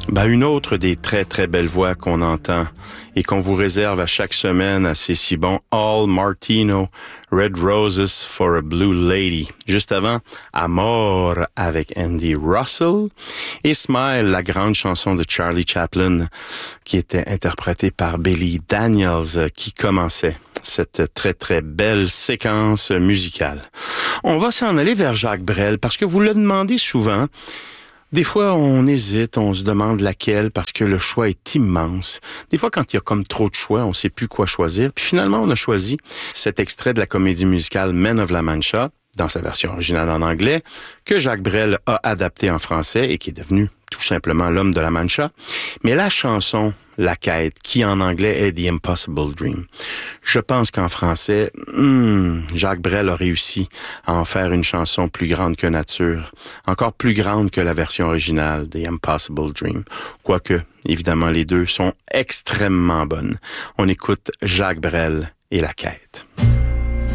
Une autre des très, très belles voix qu'on entend et qu'on vous réserve à chaque semaine à C'est si bon, Al Martino, Red Roses for a Blue Lady. Juste avant, Amor avec Andy Russell et Smile, la grande chanson de Charlie Chaplin qui était interprétée par Billy Daniels qui commençait cette très, très belle séquence musicale. On va s'en aller vers Jacques Brel parce que vous le demandez souvent. Des fois, on hésite, on se demande laquelle parce que le choix est immense. Des fois, quand il y a comme trop de choix, on ne sait plus quoi choisir. Puis finalement, on a choisi cet extrait de la comédie musicale Men of La Mancha, dans sa version originale en anglais, que Jacques Brel a adapté en français et qui est devenu tout simplement L'Homme de la Mancha. Mais la chanson La Quête, qui en anglais est The Impossible Dream. Je pense qu'en français, Jacques Brel a réussi à en faire une chanson plus grande que nature, encore plus grande que la version originale, The Impossible Dream. Quoique, évidemment, les deux sont extrêmement bonnes. On écoute Jacques Brel et La Quête.